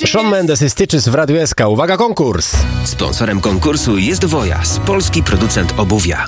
Shawn Mendes i Stitches w Radiu SK. Uwaga, konkurs! Sponsorem konkursu jest Wojas, polski producent obuwia.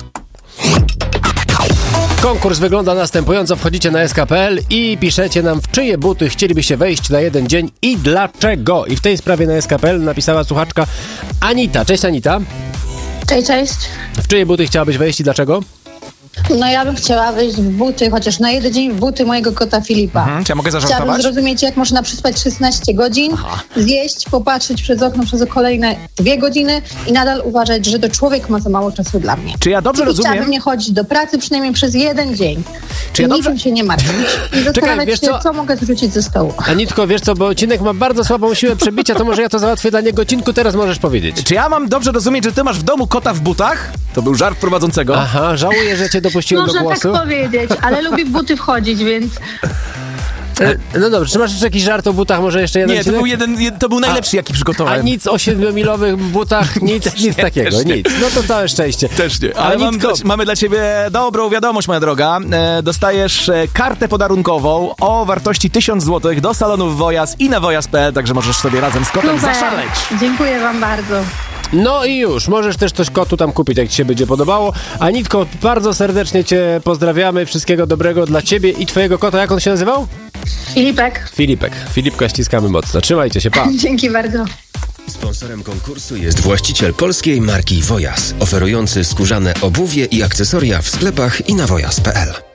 Konkurs wygląda następująco. Wchodzicie na sk.pl i piszecie nam, w czyje buty chcielibyście wejść na jeden dzień i dlaczego. I w tej sprawie na sk.pl napisała słuchaczka Anita. Cześć, Anita. Cześć. W czyje buty chciałabyś wejść i dlaczego? No ja bym chciała wejść w buty, chociaż na jeden dzień w buty mojego kota Filipa. Czy ja mogę zażartować? Chciałabym zrozumieć, jak można przespać 16 godzin, zjeść, popatrzeć przez okno przez kolejne 2 godziny i nadal uważać, że to człowiek ma za mało czasu dla mnie. Czy ja dobrze rozumiem? Chciałabym nie chodzić do pracy przynajmniej przez 1 dzień. Czy ja dobrze... niczym się nie martwić. I zastanawiać się, co mogę zrzucić ze stołu. Anitko, wiesz co, bo Cinek ma bardzo słabą siłę przebicia, to może ja to załatwię dla niego. Cinku, teraz możesz powiedzieć. Czy ja mam dobrze rozumieć, że ty masz w domu kota w butach? To był żart prowadzącego. Aha, żałuję, że cię dopuściłem do głosu. Można tak powiedzieć, ale lubi w buty wchodzić, więc... No dobrze, czy masz jeszcze jakiś żart o butach? Może jeszcze jeden? Nie, to był najlepszy, jaki przygotowałem. A nic o 7-milowych butach? Nic takiego, nic. No to całe szczęście. Też nie. Ale mamy dla ciebie dobrą wiadomość, moja droga. Dostajesz kartę podarunkową o wartości 1000 zł do salonów Wojas i na wojas.pl, także możesz sobie razem z kotem zaszaleć. Dziękuję wam bardzo. No i już, możesz też coś kotu tam kupić, jak ci się będzie podobało. Anitko, bardzo serdecznie cię pozdrawiamy, wszystkiego dobrego dla ciebie i twojego kota. Jak on się nazywał? Filipek. Filipka ściskamy mocno. Trzymajcie się, pa. Dzięki bardzo. Sponsorem konkursu jest właściciel polskiej marki Wojas, oferujący skórzane obuwie i akcesoria w sklepach i na wojas.pl.